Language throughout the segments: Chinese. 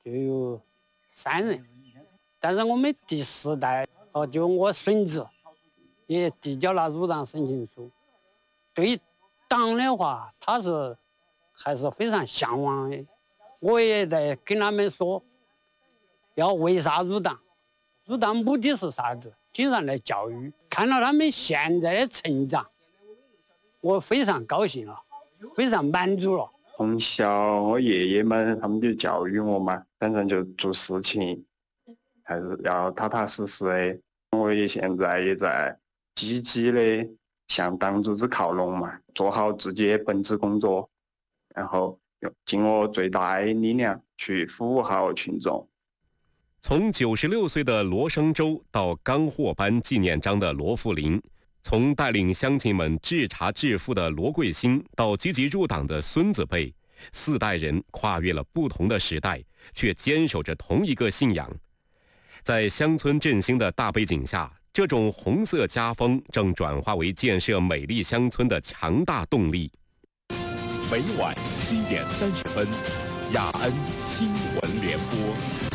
就有3人，但是我们第4代就我孙子也递交了入党申请书。对党的话，他还是非常向往的。我也在跟他们说，要为啥入党？入党目的是啥子？经常来教育，看到他们现在的成长，我非常高兴了，非常满足了。 从小我爷爷们他们就教育我嘛，反正就做事情还是要踏踏实实的。我也现在也在积极的向党组织靠拢嘛，做好自己的本职工作，然后尽我最大的力量去服务好群众。 从96岁的罗生洲到刚获颁纪念章的罗富林，从带领乡亲们治茶致富的罗桂兴到积极入党的孙子辈，4代人跨越了不同的时代，却坚守着同一个信仰。在乡村振兴的大背景下，这种红色家风正转化为建设美丽乡村的强大动力。 每晚7点30分，雅安新闻联播。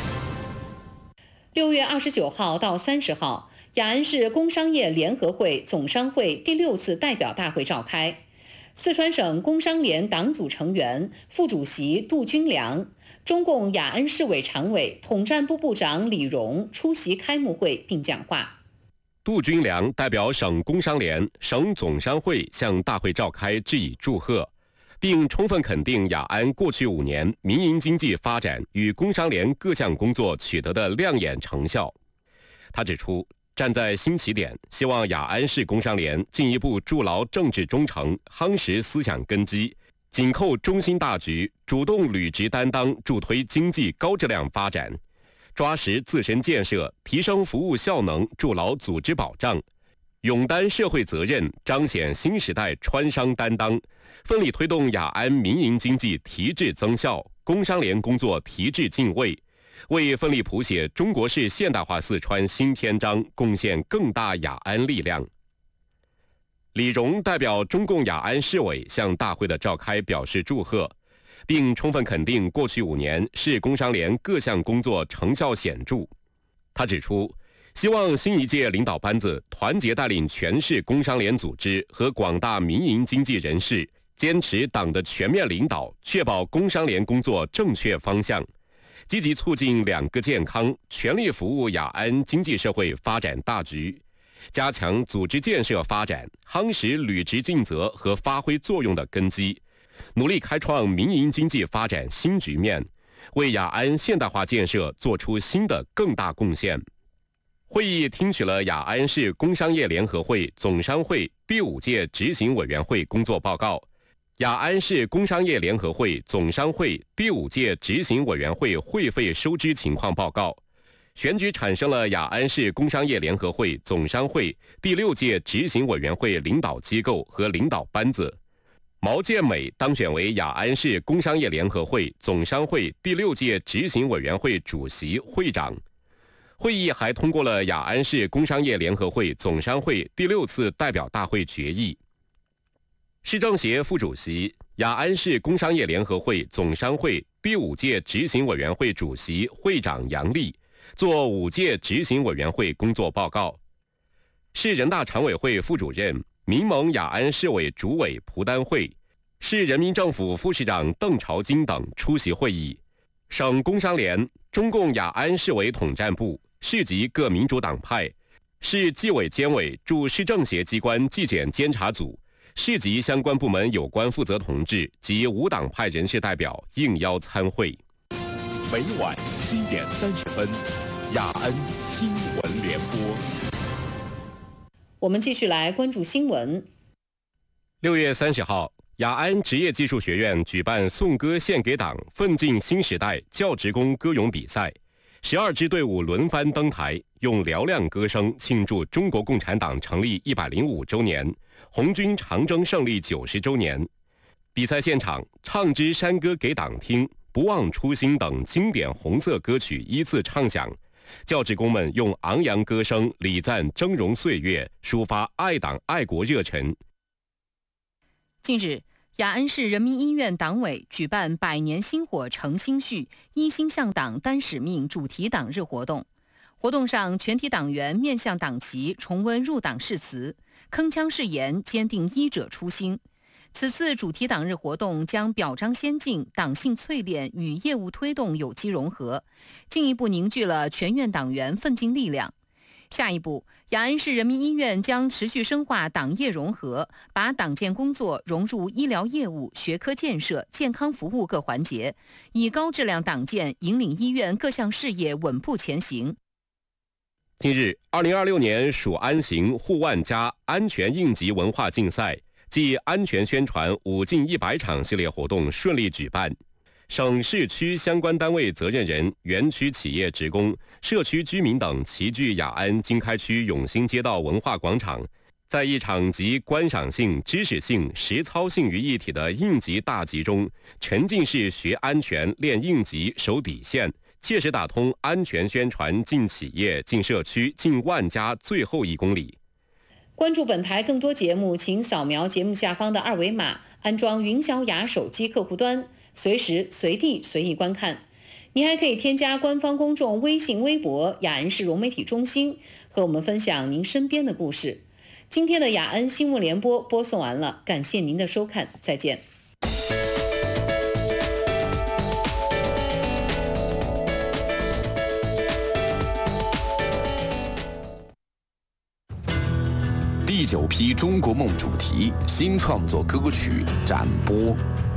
6月29号到30号，雅安市工商业联合会总商会第6次代表大会召开。四川省工商联党组成员、副主席杜军良，中共雅安市委常委、统战部部长李荣出席开幕会并讲话。 杜军良代表省工商联、省总商会向大会召开致以祝贺，并充分肯定雅安过去5年民营经济发展与工商联各项工作取得的亮眼成效。他指出，站在新起点，希望雅安市工商联进一步筑牢政治忠诚，夯实思想根基，紧扣中心大局，主动履职担当，助推经济高质量发展，抓实自身建设，提升服务效能，筑牢组织保障，勇担社会责任，彰显新时代川商担当，奋力推动雅安民营经济提质增效，工商联工作提质进位，为奋力谱写中国式现代化四川新篇章贡献更大雅安力量。李荣代表中共雅安市委向大会的召开表示祝贺，并充分肯定过去5年市工商联各项工作成效显著。他指出，希望新一届领导班子团结带领全市工商联组织和广大民营经济人士，坚持党的全面领导，确保工商联工作正确方向，积极促进2个健康，全力服务雅安经济社会发展大局，加强组织建设发展，夯实履职尽责和发挥作用的根基，努力开创民营经济发展新局面，为雅安现代化建设做出新的更大贡献。会议听取了雅安市工商业联合会总商会第5届执行委员会工作报告，雅安市工商业联合会总商会第5届执行委员会会费收支情况报告，选举产生了雅安市工商业联合会总商会第6届执行委员会领导机构和领导班子。毛建美当选为雅安市工商业联合会总商会第6届执行委员会主席、会长。会议还通过了雅安市工商业联合会总商会第6次代表大会决议。市政协副主席、雅安市工商业联合会总商会第5届执行委员会主席、会长杨丽做5届执行委员会工作报告。市人大常委会副主任、民盟雅安市委主委蒲丹慧、市人民政府副市长邓朝金等出席会议。省工商联、中共雅安市委统战部、市级各民主党派、市纪委监委驻市政协机关纪检监察组、市级相关部门有关负责同志及无党派人士代表应邀参会。 每晚7点30分，雅安新闻联播。 我们继续来关注新闻。 6月30号，雅安职业技术学院举办颂歌献给党奋进新时代教职工歌咏比赛，12支队伍轮番登台，用嘹亮歌声庆祝中国共产党成立105周年、红军长征胜利90周年。比赛现场，唱支山歌给党听、不忘初心等经典红色歌曲依次唱响，教职工们用昂扬歌声礼赞峥嵘岁月，抒发爱党爱国热忱。 近日， 雅安市人民医院党委举办百年薪火诚心续，一心向党担使命主题党日活动。活动上，全体党员面向党旗重温入党誓词，铿锵誓言，坚定医者初心。此次主题党日活动将表彰先进、党性淬炼与业务推动有机融合，进一步凝聚了全院党员奋进力量。下一步，雅安市人民医院将持续深化党业融合，把党建工作融入医疗业务、学科建设、健康服务各环节，以高质量党建引领医院各项事业稳步前行。 近日，2026年蜀安行护万家安全应急文化竞赛暨安全宣传5进100场系列活动顺利举办。省市区相关单位责任人、园区企业职工、社区居民等齐聚雅安经开区永兴街道文化广场，在一场集观赏性、知识性、实操性于一体的应急大集中，沉浸式学安全、练应急、守底线，切实打通安全宣传进企业、进社区、进万家最后1公里。 关注本台更多节目，请扫描节目下方的2维码，安装云小雅手机客户端，随时随地随意观看。你还可以添加官方公众微信、微博雅安市融媒体中心，和我们分享您身边的故事。今天的雅安新闻联播播送完了，感谢您的收看，再见。 第9批中国梦主题新创作歌曲展播。